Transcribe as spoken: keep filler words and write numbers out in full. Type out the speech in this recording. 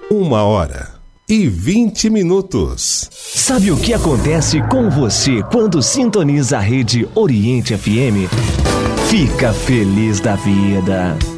Uma hora e vinte minutos. Sabe o que acontece com você quando sintoniza a rede Oriente F M? Fica feliz da vida.